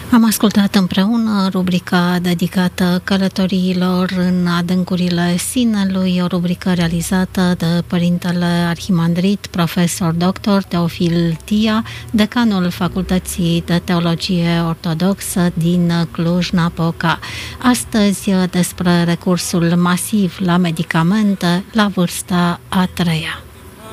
Am ascultat împreună rubrica dedicată călătoriilor în adâncurile Sinelui, o rubrică realizată de Părintele Arhimandrit, profesor doctor Teofil Tia, decanul Facultății de Teologie Ortodoxă din Cluj-Napoca. Astăzi despre recursul masiv la medicamente la vârsta a treia.